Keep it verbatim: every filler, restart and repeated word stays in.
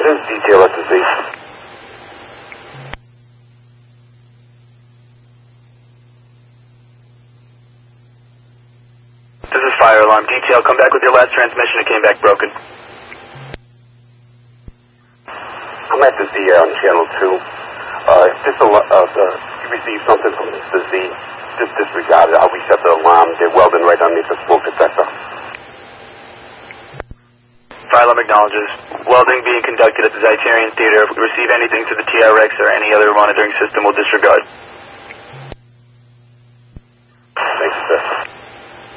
this is detail at the Z. This is fire alarm. Detail, come back with your last transmission. It came back broken. I'm at the Z on channel two. Uh, if this al- uh, the, you receive something from the Z, just disregard it. I'll reset the alarm. They're welding right underneath the smoke detector. Fire alarm acknowledges. Welding being conducted at the Zeitarian Theater. If we receive anything to the T R X or any other monitoring system, we'll disregard. Thank you, sir.